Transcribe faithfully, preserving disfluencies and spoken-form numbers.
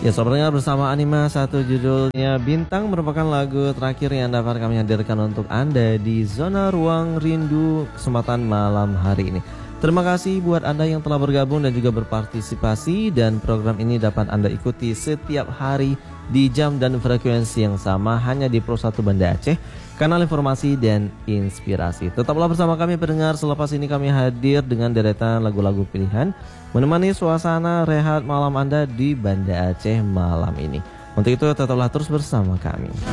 Ya, selamat dengar bersama Anima. Satu judulnya Bintang merupakan lagu terakhir yang dapat kami hadirkan untuk Anda di Zona Ruang Rindu kesempatan malam hari ini. Terima kasih buat Anda yang telah bergabung dan juga berpartisipasi, dan program ini dapat Anda ikuti setiap hari di jam dan frekuensi yang sama hanya di Pro satu Banda Aceh, kanal informasi dan inspirasi. Tetaplah bersama kami pendengar, selepas ini kami hadir dengan deretan lagu-lagu pilihan menemani suasana rehat malam Anda di Banda Aceh malam ini. Untuk itu tetaplah terus bersama kami.